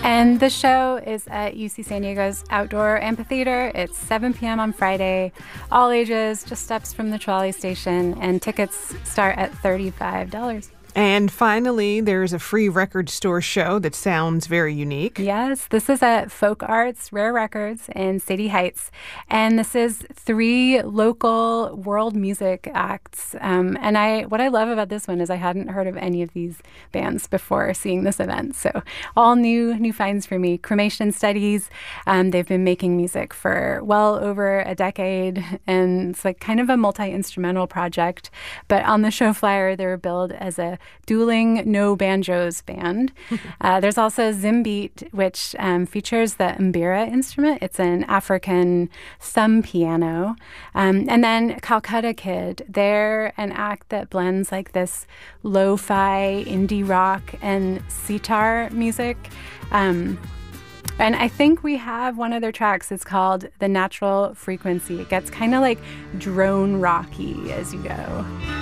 And the show is at UC San Diego's Outdoor Amphitheater. It's 7 p.m. on Friday. All ages, just steps from the trolley station, and tickets start at $35. And finally, there's a free record store show that sounds very unique. Yes, this is at Folk Arts Rare Records in Sadie Heights. And this is 3 local world music acts. What I love about this one is I hadn't heard of any of these bands before seeing this event. So all new finds for me. Cremation Studies, they've been making music for well over a decade. And it's like kind of a multi-instrumental project. But on the show flyer, they were billed as a dueling no banjos band. There's also Zimbeat, which features the mbira instrument. It's an African thumb piano. And then Calcutta Kid, they're an act that blends like this lo-fi, indie rock, and sitar music. And I think we have one of their tracks. It's called The Natural Frequency. It gets kind of like drone rocky as you go.